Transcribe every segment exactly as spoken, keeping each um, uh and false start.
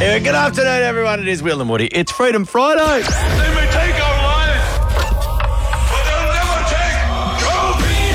Anyway, good afternoon, everyone. It is Will and Woody. It's Freedom Friday. They may take our lives, but they'll never take Trophy.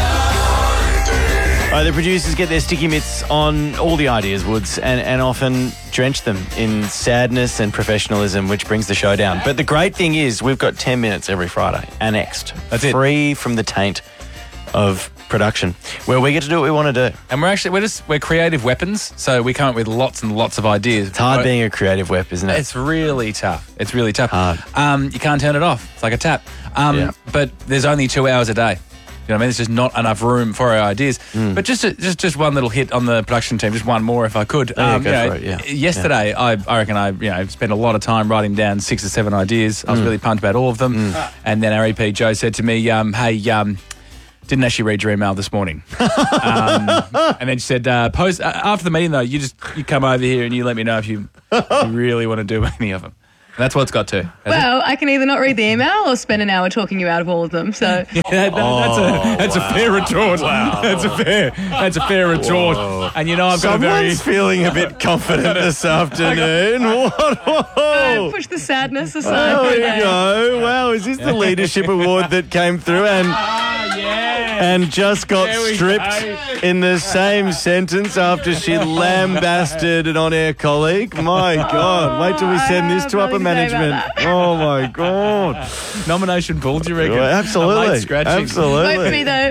Uh, the producers get their sticky mitts on all the ideas, Woods, and, and often drench them in sadness and professionalism, which brings the show down. But the great thing is we've got ten minutes every Friday, annexed. That's it. Free from the taint of production, where we get to do what we want to do. And we're actually, we're just, we're creative weapons, so we come up with lots and lots of ideas. It's hard being a creative wep, isn't it? It's really tough. It's really tough. Hard. Um, you can't turn it off. It's like a tap. Um, Yeah. But there's only two hours a day. You know what I mean? There's just not enough room for our ideas. Mm. But just a, just just one little hit on the production team, just one more if I could. Oh, yeah, Um, go you know, for it, yeah. Yesterday, I, I reckon I you know spent a lot of time writing down six or seven ideas. I was really pumped about all of them. Mm. And then our E P Joe said to me, um, hey, um, didn't actually read your email this morning. um, and then she said, uh, post, uh, after the meeting though, you just you come over here and you let me know if you, you really want to do any of them. And that's what it's got to. has it? Well, I can either not read the email or spend an hour talking you out of all of them. So Yeah, that- that's a that's a fair retort. That's a fair that's a fair retort. And you know I've got a very Someone's feeling a bit confident this afternoon. What? Whoa. push the sadness aside. Oh, for a there you day. go. Wow, is this the leadership award that came through and ah yeah. and just got There we stripped go. in the same sentence after she lambasted an on-air colleague? My God, wait till we send this to I upper don't know anything management. about Oh my God. Nomination pool, do you reckon? Well, absolutely. A late scratching. Absolutely. Vote for me though.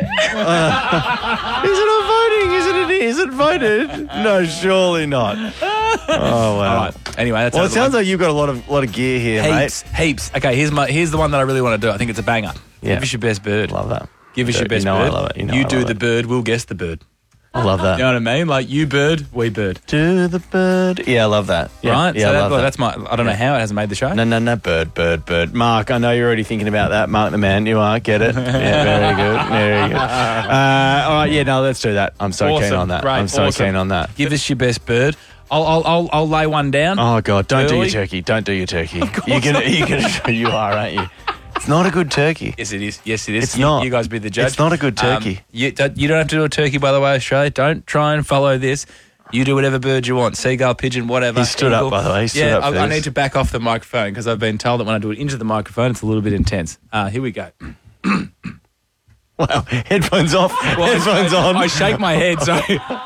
Is it not voting? Is it? Is it voted? No, surely not. Oh wow. All right. Anyway, that's Well, how it the sounds one- like you've got a lot of lot of gear here, heaps, heaps. Okay, here's my here's the one that I really want to do. I think it's a banger. Yeah. Give us your best bird. mate. Love that. Give us your You best know bird. I love it. You know I do love the it. bird, we'll guess the bird. I love that. You know what I mean? Like you bird, we bird. To the bird. Yeah, I love that. Yeah, Right? Yeah, so I that, love well, that. that's my I don't know Yeah. how it hasn't made the show. No, no, no, bird, bird, bird. Mark, I know you're already thinking about that. Mark the man, you are. Get it? Yeah, very good. Very good. Uh, all right, yeah, no, let's do that. I'm so keen Awesome. on that. Great. I'm so Awesome. keen on that. Give us your best bird. I'll I'll I'll, I'll lay one down. Oh, God, don't do Early? your turkey. Don't do your turkey. You're gonna, you're gonna, you are, aren't you? It's not a good turkey. Yes, it is. Yes, it is. It's you, not. You guys be the judge. It's not a good Um, turkey. you, don't, you don't have to do a turkey, by the way, Australia. Don't try and follow this. You do whatever bird you want. Seagull, pigeon, whatever. He stood up, Eagle. by the way. He stood yeah, up I, for I this. need to back off the microphone because I've been told that when I do it into the microphone, it's a little bit intense. Uh, here we go. Wow, headphones off, Well, headphones I, on. I shake my head, so...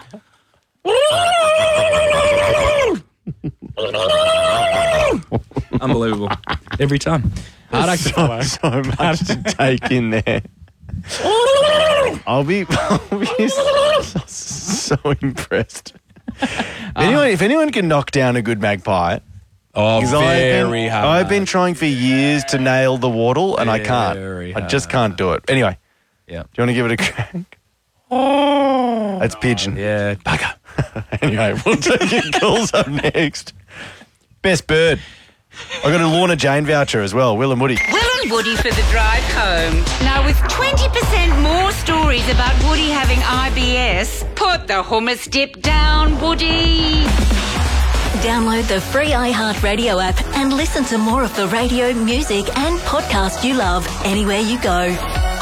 Unbelievable. Every time. Hard act to so, follow. so much to take in there. I'll be, I'll be so, so impressed. If anyone, if anyone can knock down a good magpie, Oh, 'cause very I've been, hard. I've been trying for years to nail the wardle, and I can't. Very I just can't do it. Anyway, Yeah. do you want to give it a crack? Oh, that's pigeon. Yeah. Bugger. Anyway, we'll take your calls up next. Best bird. I got a Lorna Jane voucher as well. Will and Woody. Will and Woody for the drive home. Now, with twenty percent more stories about Woody having I B S, put the hummus dip down, Woody. Download the free iHeartRadio app and listen to more of the radio, music and podcast you love anywhere you go.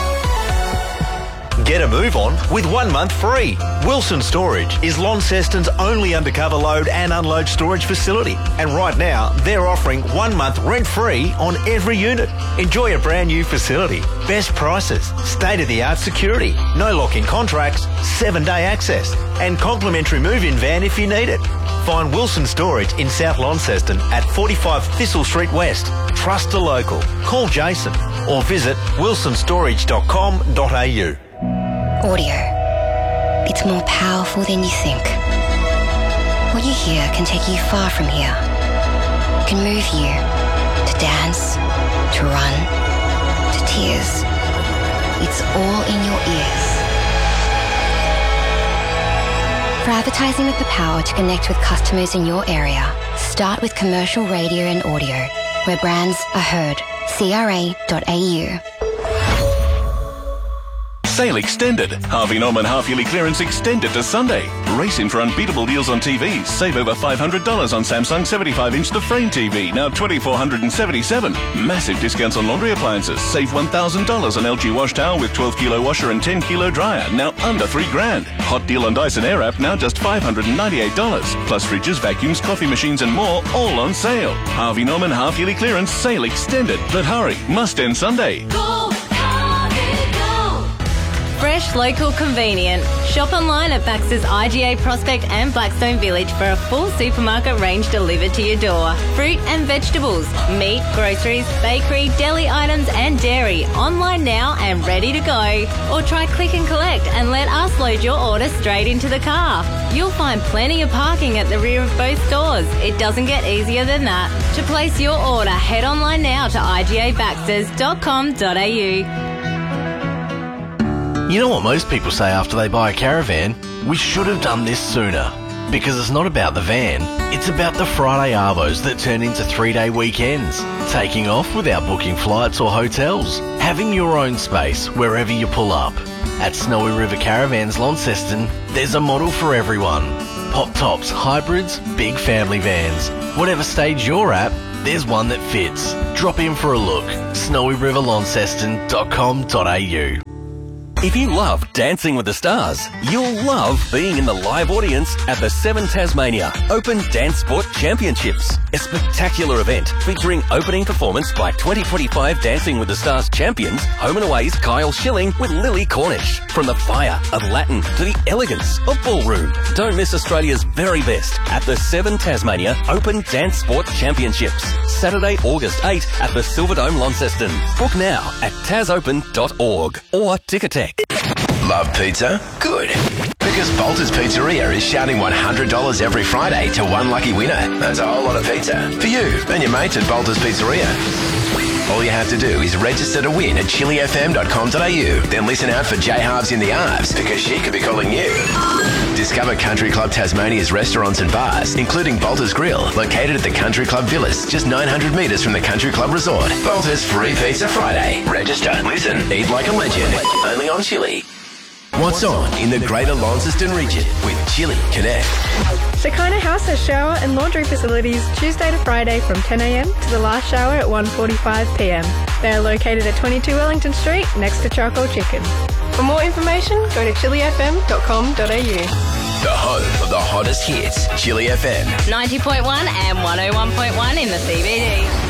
Get a move on with one month free. Wilson Storage is Launceston's only undercover load and unload storage facility. And right now, they're offering one month rent-free on every unit. Enjoy a brand new facility, best prices, state-of-the-art security, no lock-in contracts, seven-day access, and complimentary move-in van if you need it. Find Wilson Storage in South Launceston at forty-five Thistle Street West. Trust a local. Call Jason or visit wilson storage dot com dot a u. Audio. It's more powerful than you think. What you hear can take you far from here. It can move you to dance, to run, to tears. It's all in your ears. For advertising with the power to connect with customers in your area, start with commercial radio and audio, where brands are heard. C R A dot A U. Sale extended. Harvey Norman half-yearly clearance extended to Sunday. Race in for unbeatable deals on T Vs. Save over five hundred dollars on Samsung seventy-five inch The Frame T V, now two thousand four hundred seventy-seven dollars. Massive discounts on laundry appliances. Save one thousand dollars on L G wash towel with twelve kilo washer and ten kilo dryer, now under three grand. Hot deal on Dyson Airwrap, now just five hundred ninety-eight dollars. Plus fridges, vacuums, coffee machines and more, all on sale. Harvey Norman half-yearly clearance sale extended. But hurry, must end Sunday. Go, Harvey, go! Fresh, local, convenient. Shop online at Baxter's I G A Prospect and Blackstone Village for a full supermarket range delivered to your door. Fruit and vegetables, meat, groceries, bakery, deli items and dairy. Online now and ready to go. Or try click and collect and let us load your order straight into the car. You'll find plenty of parking at the rear of both stores. It doesn't get easier than that. To place your order, head online now to I G A baxters dot com dot a u. You know what most people say after they buy a caravan? We should have done this sooner. Because it's not about the van, it's about the Friday arvos that turn into three-day weekends. Taking off without booking flights or hotels. Having your own space wherever you pull up. At Snowy River Caravans Launceston, there's a model for everyone. Pop tops, hybrids, big family vans. Whatever stage you're at, there's one that fits. Drop in for a look. snowy river launceston dot com dot a u. If you love Dancing with the Stars, you'll love being in the live audience at the Seven Tasmania Open Dance Sport Championships, a spectacular event featuring opening performance by twenty twenty-five Dancing with the Stars champions Home and Away's Kyle Schilling with Lily Cornish. From the fire of Latin to the elegance of ballroom, don't miss Australia's very best at the Seven Tasmania Open Dance Sport Championships, Saturday, August eighth at the Silverdome Launceston. Book now at tas open dot org or Ticketek. Love pizza? Good. Because Bolter's Pizzeria is shouting one hundred dollars every Friday to one lucky winner. That's a whole lot of pizza. For you and your mates at Bolter's Pizzeria. All you have to do is register to win at chili f m dot com dot a u. Then listen out for J Halves in the Arves, because she could be calling you. Discover Country Club Tasmania's restaurants and bars, including Bolter's Grill, located at the Country Club Villas, just nine hundred metres from the Country Club Resort. Bolter's Free Pizza Friday. Register, listen, eat like a legend. Only on Chili. What's on in the Greater Launceston region with Chili Connect? Shekinah House has shower and laundry facilities Tuesday to Friday from ten a m to the last shower at one forty-five p m. They are located at twenty-two Wellington Street next to Charcoal Chicken. For more information, go to chili f m dot com dot a u. The home of the hottest hits, Chili F M. ninety point one and one oh one point one in the C B D.